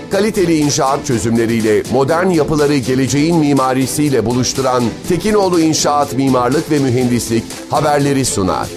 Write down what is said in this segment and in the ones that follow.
Kaliteli inşaat çözümleriyle modern yapıları geleceğin mimarisiyle buluşturan Tekinoğlu İnşaat Mimarlık ve Mühendislik haberleri sunar.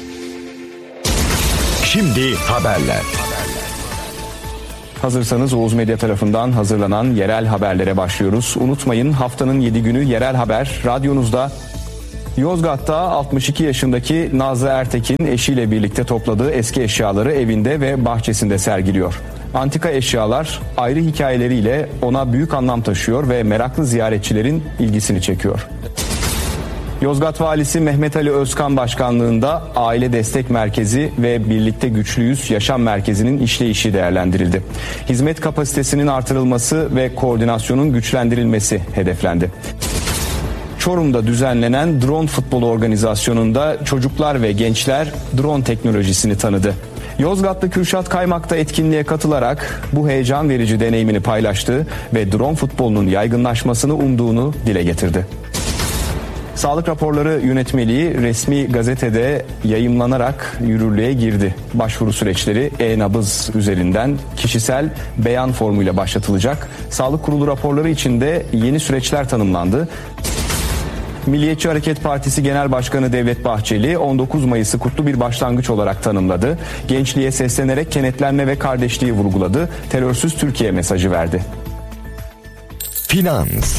Şimdi haberler. Hazırsanız Oğuz Medya tarafından hazırlanan yerel haberlere başlıyoruz. Unutmayın, haftanın 7 günü yerel haber radyonuzda. Yozgat'ta 62 yaşındaki Nazlı Ertekin eşiyle birlikte topladığı eski eşyaları evinde ve bahçesinde sergiliyor. Antika eşyalar ayrı hikayeleriyle ona büyük anlam taşıyor ve meraklı ziyaretçilerin ilgisini çekiyor. Yozgat Valisi Mehmet Ali Özkan başkanlığında Aile Destek Merkezi ve Birlikte Güçlüyüz Yaşam Merkezi'nin işleyişi değerlendirildi. Hizmet kapasitesinin artırılması ve koordinasyonun güçlendirilmesi hedeflendi. Çorum'da düzenlenen drone futbolu organizasyonunda çocuklar ve gençler drone teknolojisini tanıdı. Yozgatlı Kürşat Kaymak da etkinliğe katılarak bu heyecan verici deneyimini paylaştı ve drone futbolunun yaygınlaşmasını umduğunu dile getirdi. Sağlık raporları yönetmeliği resmi gazetede yayımlanarak yürürlüğe girdi. Başvuru süreçleri e-nabız üzerinden kişisel beyan formuyla başlatılacak. Sağlık Kurulu raporları için de yeni süreçler tanımlandı. Milliyetçi Hareket Partisi Genel Başkanı Devlet Bahçeli 19 Mayıs'ı kutlu bir başlangıç olarak tanımladı. Gençliğe seslenerek kenetlenme ve kardeşliği vurguladı. Terörsüz Türkiye mesajı verdi. Finans.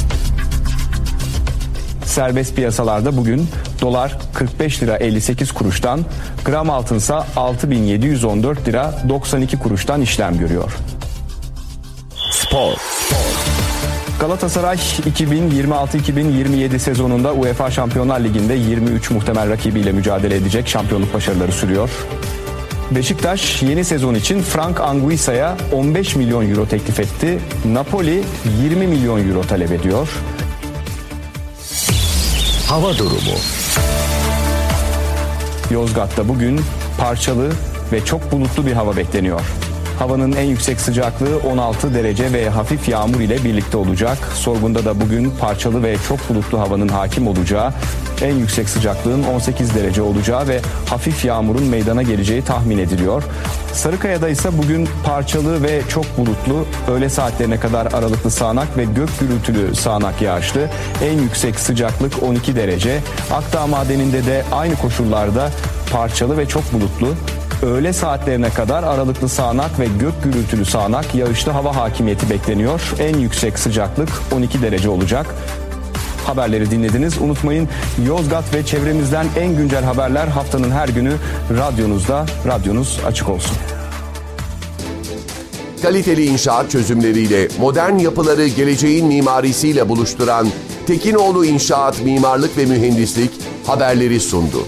Serbest piyasalarda bugün dolar 45 lira 58 kuruştan, gram altınsa 6.714 lira 92 kuruştan işlem görüyor. Spor. Galatasaray 2026-2027 sezonunda UEFA Şampiyonlar Ligi'nde 23 muhtemel rakibiyle mücadele edecek, şampiyonluk başarıları sürüyor. Beşiktaş yeni sezon için Frank Anguissa'ya 15 milyon euro teklif etti. Napoli 20 milyon euro talep ediyor. Hava durumu. Yozgat'ta bugün parçalı ve çok bulutlu bir hava bekleniyor. Havanın en yüksek sıcaklığı 16 derece ve hafif yağmur ile birlikte olacak. Sorgun'da da bugün parçalı ve çok bulutlu havanın hakim olacağı, en yüksek sıcaklığın 18 derece olacağı ve hafif yağmurun meydana geleceği tahmin ediliyor. Sarıkaya'da ise bugün parçalı ve çok bulutlu, öğle saatlerine kadar aralıklı sağanak ve gök gürültülü sağanak yağışlı, en yüksek sıcaklık 12 derece. Akdağ Madeni'nde de aynı koşullarda parçalı ve çok bulutlu, öğle saatlerine kadar aralıklı sağanak ve gök gürültülü sağanak yağışlı hava hakimiyeti bekleniyor. En yüksek sıcaklık 12 derece olacak. Haberleri dinlediniz. Unutmayın, Yozgat ve çevremizden en güncel haberler haftanın her günü radyonuzda. Radyonuz açık olsun. Kaliteli inşaat çözümleriyle modern yapıları geleceğin mimarisiyle buluşturan Tekinoğlu İnşaat Mimarlık ve Mühendislik haberleri sundu.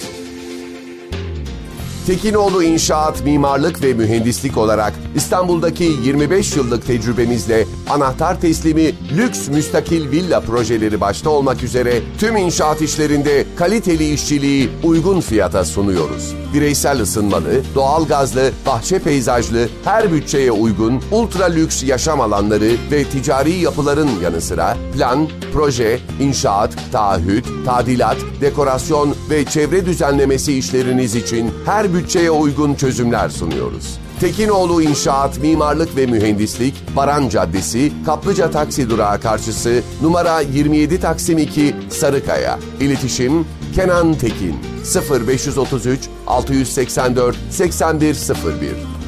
Tekinoğlu İnşaat Mimarlık ve Mühendislik olarak İstanbul'daki 25 yıllık tecrübemizle anahtar teslimi lüks müstakil villa projeleri başta olmak üzere tüm inşaat işlerinde kaliteli işçiliği uygun fiyata sunuyoruz. Bireysel ısınmalı, doğalgazlı, bahçe peyzajlı, her bütçeye uygun ultra lüks yaşam alanları ve ticari yapıların yanı sıra plan, proje, inşaat, taahhüt, tadilat, dekorasyon ve çevre düzenlemesi işleriniz için her bütçeye uygun çözümler sunuyoruz. Tekinoğlu İnşaat Mimarlık ve Mühendislik, Baran Caddesi, Kaplıca Taksi Durağı karşısı, numara 27 Taksim 2, Sarıkaya. İletişim Kenan Tekin 0533 684 8101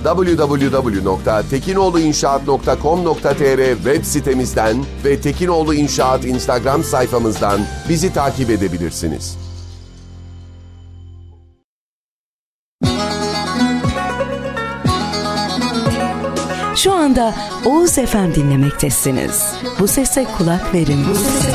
www.tekinoğluinşaat.com.tr web sitemizden ve Tekinoğlu İnşaat Instagram sayfamızdan bizi takip edebilirsiniz. Şu anda Oğuz FM dinlemektesiniz. Bu sese kulak verin.